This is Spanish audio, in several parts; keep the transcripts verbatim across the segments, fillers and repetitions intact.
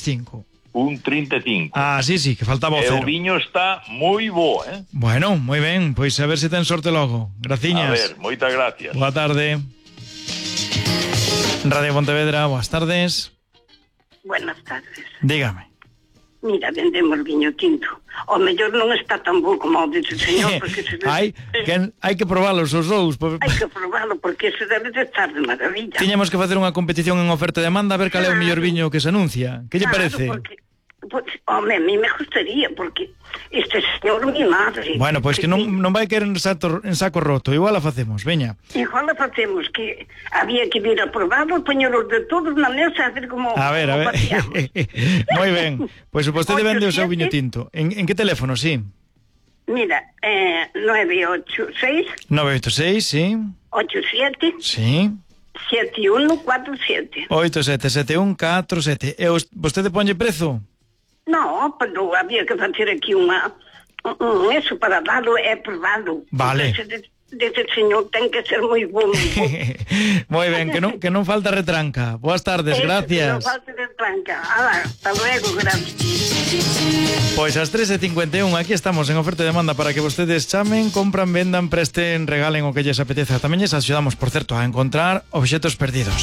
cinco. Un treinta y cinco. Ah, sí, sí, que faltaba o E cero. o viño está moi bo, eh? Bueno, moi ben, pois a ver se ten sorte logo. Graciñas. A ver, moitas gracias. Boa tarde. Radio Pontevedra, boas tardes. Buenas tardes. Dígame. Mira, vendemos viño tinto. O mellor non está tan bo como o dice o señor, porque se debe... hai, que, hai que probalos os dous. Por... Hai que probalo, porque se debe de estar de maravilla. Tiñamos que facer unha competición en oferta e demanda a ver cal é o mellor viño que se anuncia. Que lle Claro, parece? Porque, pues, home, a mí me gustaría, porque este señor, mi madre... Bueno, pois pues que non, non vai querer en, sato, en saco roto. Igual a facemos, veña. Igual a facemos, que había que vir a probarlo, poñeros de todos na mesa, a ver como... A ver, a ver. Moi ben. Pois pues, vostede vende o seu viño tinto. En, en que teléfono, sí? Mira, eh, nueve ocho seis... nove oito seis, sí. ocho siete... Sí. siete uno cuatro siete. oito sete sete un catro sete. E os, vostede ponlle prezo? No, pero había que facer aquí unha un, eso para darlo e probarlo. Vale. Dese, dese señor ten que ser moi bom. Moi ben, que non, que non falta retranca. Boas tardes, Eso, gracias. Que non falta retranca. Ala, hasta luego, gracias. Pois ás tres e cincuenta e un aquí estamos en oferta e demanda para que vostedes chamen, compran, vendan, presten, regalen o que lles apeteza. Tamén lles axudamos, por certo, a encontrar obxetos perdidos.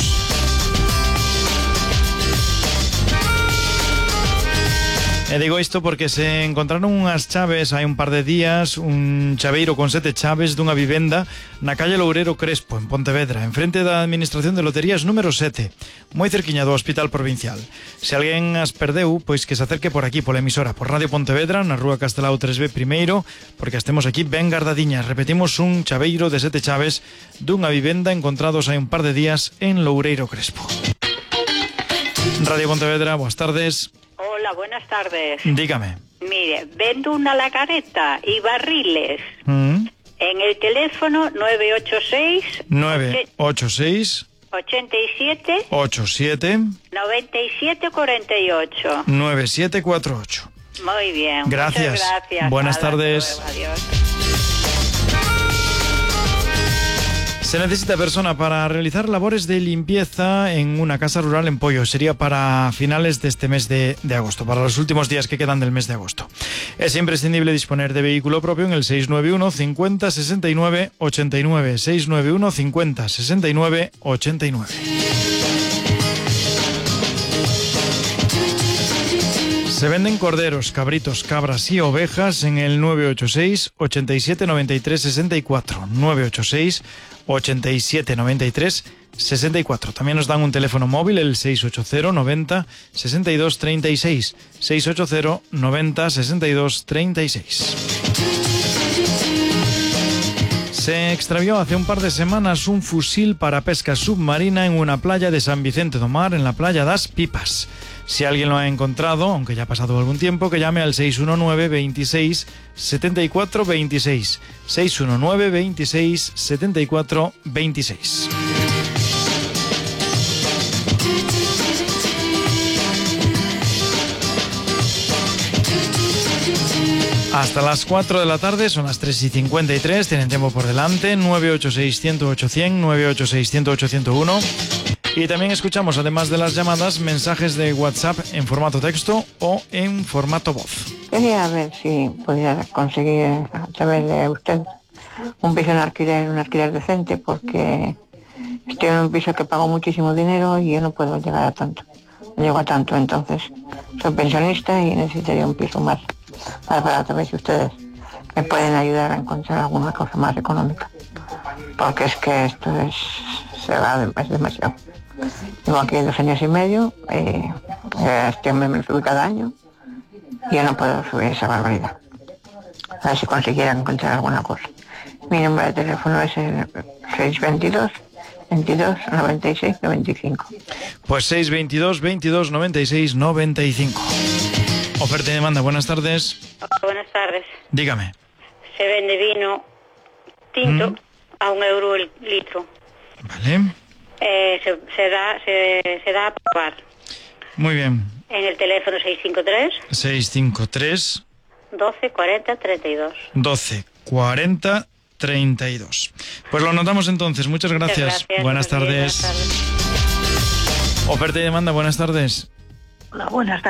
E digo isto porque se encontraron unhas chaves hai un par de días, un chaveiro con sete chaves dunha vivenda na calle Loureiro Crespo, en Pontevedra, en frente da Administración de Loterías número sete, moi cerquiña do Hospital Provincial. Se alguén as perdeu, pois que se acerque por aquí, pola emisora, por Radio Pontevedra, na rúa Castelao tres B primeiro, porque as temos aquí ben gardadiñas. Repetimos, un chaveiro de sete chaves dunha vivenda encontrados hai un par de días en Loureiro Crespo. Radio Pontevedra, boas tardes. Hola, buenas tardes. Dígame. Mire, vendo una lagareta y barriles Mm. en el teléfono nueve ocho seis nueve ocho seis ochenta y siete ocho siete noventa y siete cuarenta y ocho. nueve siete cuatro ocho. Muy bien. Gracias. Muchas gracias. Buenas Hasta tardes. luego, adiós. Se necesita persona para realizar labores de limpieza en una casa rural en Poio. Sería para finales de este mes de, de agosto, para los últimos días que quedan del mes de agosto. Es imprescindible disponer de vehículo propio en el seis nueve uno cincuenta sesenta y nueve ochenta y nueve. seis nueve uno cincuenta sesenta y nueve ochenta y nueve. Se venden corderos, cabritos, cabras y ovejas en el nueve ocho seis ochenta y siete noventa y tres sesenta y cuatro. nueve ocho seis ochenta y siete noventa y tres sesenta y cuatro. También nos dan un teléfono móvil, el seis ocho cero noventa sesenta y dos treinta y seis. seis ocho cero noventa sesenta y dos treinta y seis. Se extravió hace un par de semanas un fusil para pesca submarina en una playa de San Vicente do Mar, en la playa das Pipas. Si alguien lo ha encontrado, aunque ya ha pasado algún tiempo, que llame al seis uno nueve veintiséis setenta y cuatro veintiséis. seis uno nueve veintiséis setenta y cuatro veintiséis. Hasta las cuatro de la tarde, son las tres y cincuenta y tres, tienen tiempo por delante. Nueve ocho seis cero cero ocho cero cero, nueve ocho seis cero cero ocho cero uno. Y también escuchamos, además de las llamadas, mensajes de WhatsApp en formato texto o en formato voz. Quería ver si podía conseguir a través de usted un piso en alquiler, un alquiler decente, porque estoy en un piso que pago muchísimo dinero y yo no puedo llegar a tanto. No llego a tanto, entonces soy pensionista y necesitaría un piso más, más barato. A ver si ustedes me pueden ayudar a encontrar alguna cosa más económica, porque es que esto es, se va, es demasiado. Llevo aquí dos años y medio, eh, este hombre me lo sube cada año y yo no puedo subir esa barbaridad. A ver si consiguiera encontrar alguna cosa. Mi número de teléfono es el seis veintidós veintidós noventa y seis noventa y cinco. Pues seis veintidós veintidós noventa y seis noventa y cinco. Oferta y demanda, buenas tardes. Hola, buenas tardes. Dígame. Se vende vino tinto ¿Mm? a un euro el litro. Vale. Eh, se, se, da, se, se da a probar. Muy bien. En el teléfono seis cinco tres seis cinco tres doce cuarenta treinta y dos. doce cuarenta treinta y dos. Pues lo notamos entonces. Muchas gracias. Muchas gracias. Buenas tardes. Buenas tardes. Oferta y demanda, buenas tardes. Hola, buenas tardes.